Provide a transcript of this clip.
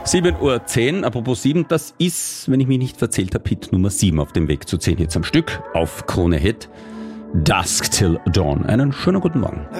7:10 Uhr, apropos 7, das ist, wenn ich mich nicht verzählt habe, Hit Nummer 7 auf dem Weg zu 10 Hits am Stück auf Krone Hit. Dusk Till Dawn. Einen schönen guten Morgen.